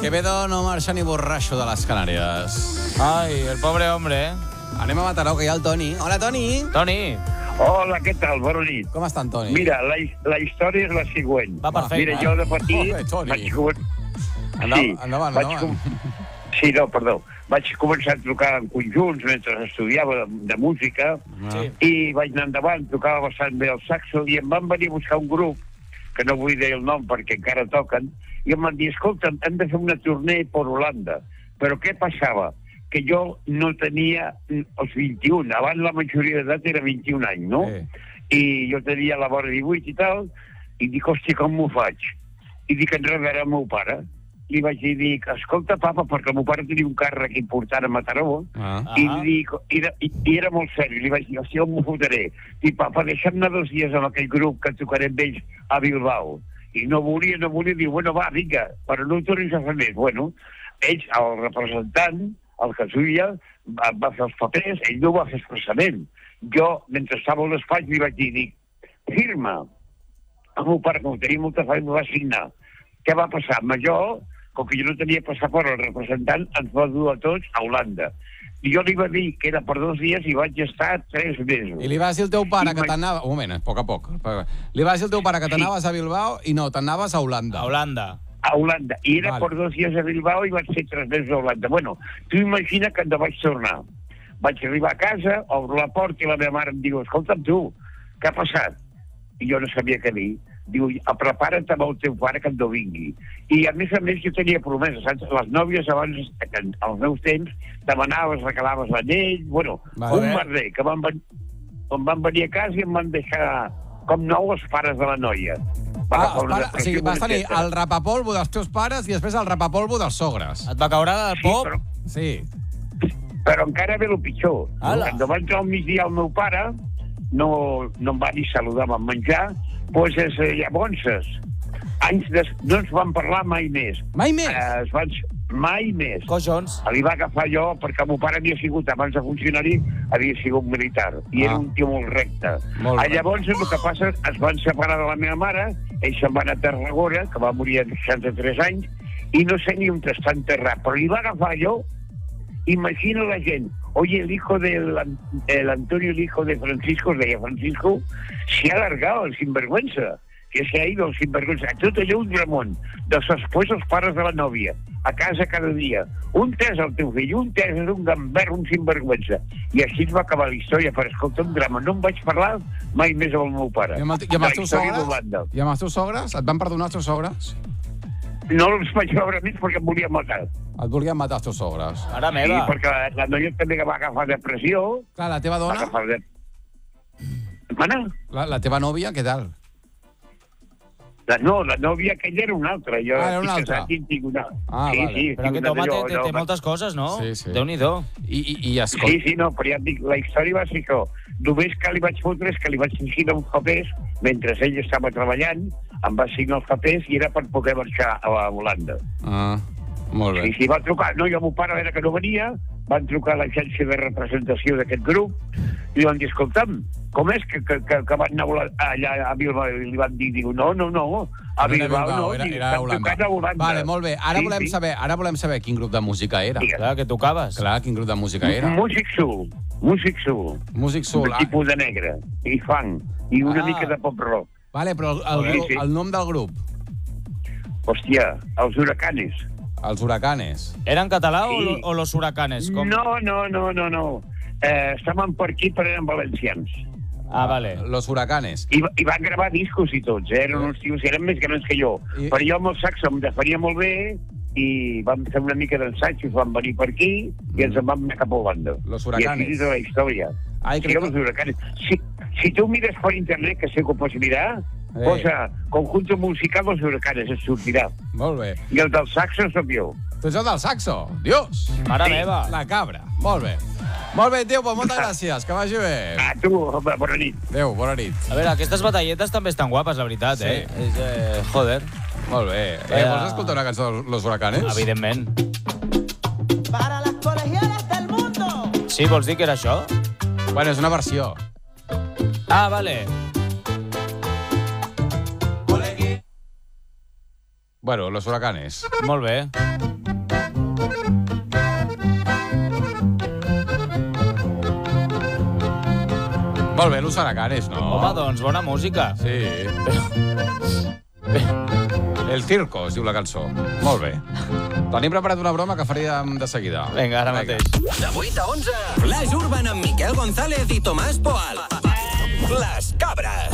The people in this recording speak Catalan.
Quevedo no marxa ni borratxo de les Canàries. Ai, el pobre hombre, eh? Anem a Mataró, que hi ha el Toni. Hola, Toni. Toni. Hola, què tal? Bona nit. Com estan, Toni? Mira, la història és la següent. Va per feina, Mira, jo de petit... Molt bé, Toni. vaig començar... Endavant. Sí, no, perdó. Vaig començar a trucar en conjunts mentre estudiava de música i vaig anar endavant, tocava bastant bé el saxo i em van venir a buscar un grup, que no vull dir el nom perquè encara toquen, i em van dir, escolta, hem de fer una tournée per Holanda. Però què passava? Que jo no tenia els 21. Abans la majoria d'edat era 21 anys, no? I jo tenia la vora 18 i tal, i dic, hòstia, com m'ho faig? I dic, enredaré el meu pare. Li vaig dir, escolta, papa, perquè el meu pare tenia un càrrec important a Mataró, i dic, i era molt seri, li vaig dir, hòstia, on m'ho fotré? Dic, papa, deixa'm anar 2 dies amb aquell grup que tocarem amb ells a Bilbao. I no volia, diu, bueno, va, vinga, però no ho tornis a fer més. Bueno, ells, el representant, el Casulla, va fer els papers, ell no ho va fer expressament. Jo, mentre estava al despatx, li vaig dir, firma. El meu pare, com tenia molta feina, va signar. Què va passar? Jo, com que jo no tenia passaport, el representant ens va dur a tots a Holanda. I jo li va dir que era per 2 dies i vaig estar 3 mesos. I li vas dir al teu pare que t'anava... Un moment, a poc a poc. Li vas dir al teu pare que t'anaves a Bilbao i no, t'anaves a Holanda. A Holanda. A Holanda. I era per 2 dies a Bilbao i vaig ser 3 mesos a Holanda. Bueno, tu imagina que no vaig tornar. Vaig arribar a casa, obro la porta i la meva mare em diu, escolta'm tu, què ha passat? I jo no sabia què dir. Diu, prepara't amb el teu pare que no vingui. I a més, jo tenia promeses, saps? Les nòvies abans, als meus temps, demanaves, recalaves l'anyell, bueno, un merder, que van venir a casa i em van deixar com nou els pares de la noia. O sigui, vas tenir el rapapolvo dels teus pares i després el rapapolvo dels sogres. Et va caure el pop? Sí. Però encara ve el pitjor. Quan va entrar al migdia el meu pare, no em va ni saludar, vam menjar, doncs llavors, no ens van parlar mai més. Mai més? Mai més. Collons. Li va agafar jo, perquè el meu pare havia sigut, abans de funcionari, havia sigut militar. I era un tio molt recte. Llavors, el que passa, es van separar de la meva mare, ell se'n va anar a Tarragona, que va morir a 63 anys, i no sé ni on està enterrat. Però li va agafar jo, imagina la gent, oye, el hijo el Antonio, el hijo de Francisco, deia Francisco, se ha alargado el sinvergüenza, que se ha ido el sinvergüenza. Tot allò un ramon, després els pares de la nòvia, a casa cada dia. Un és el teu fill, un és un gamber, un sinvergüenza. I així es va acabar la història, per escoltar un drama. No em vaig parlar mai més amb el meu pare. I amb els teus sogres? I amb els teus sogres? Et van perdonar els teus sogres? No els vaig veure més perquè em volien matar. Et volien matar els teus sogres? Mare meva. Sí, perquè la noia també va agafar depressió. Clar, la teva dona? La teva nòvia, què tal? No, la nòvia aquella era una altra. Era una altra. Sí, vale. Però aquest home té moltes coses, no? Sí. Déu-n'hi-do. I escolta... Sí, no, però ja et dic, la història va ser això. Només que li vaig fotre és que li vaig signar uns papers mentre ell estava treballant, em va signar els papers i era per poder marxar a Holanda. Molt bé. I va trucar, no, jo el meu pare era que no venia, van trucar a l'agència de representació d'aquest grup i li van dir, escolta'm, com és que van anar allà a Bilbao i li van dir, no, a Bilbao no, era a Holanda. Vale, molt bé, ara volem saber quin grup de música era. Clar, que tocaves. Clar, quin grup de música era. Músic Soul. Un tipus de negre, i funk, i una mica de pop-rock. Vale, però el nom del grup? Hòstia, els Huracanes. Els Huracanes. Era en català o los Huracanes? No. Estaven per aquí, però eren valencians. Vale. Los Huracanes. I van gravar discos i tots, eren uns tios, eren més grans que jo. Però jo amb el saxo em defenia molt bé i vam fer una mica d'ensatges, van venir per aquí i ens en vam anar cap a Holanda. Los Huracanes. I així és la història. Els Huracanes. Si tu mires per internet, que sé que ho pots mirar, posa conjunto musical Los Huracanes, es sortirà. Molt bé. I el del saxo soc jo. Tu ets el del saxo? Dios! Mare meva. La cabra. Molt bé. Molt bé, tio, moltes gràcies. Que vagi bé. A tu, bona nit. Adéu, bona nit. A veure, aquestes batalletes també estan guapes, la veritat, eh? Joder. Molt bé. Vols escoltar una cançó de Los Huracanes? Evidentment. Para las colegialas del mundo. Sí, vols dir que era això? Bueno, és una versió. Vale. Bueno, Los Huracanes. Molt bé. Molt bé, Los Huracanes, no? Home, doncs bona música. Sí. El Circo, es diu la cançó. Molt bé. Tenim preparat una broma que faríem de seguida. Vinga, ara mateix. De 8 a 11, Flash Urban amb Miquel González i Tomàs Poal. Les cabres.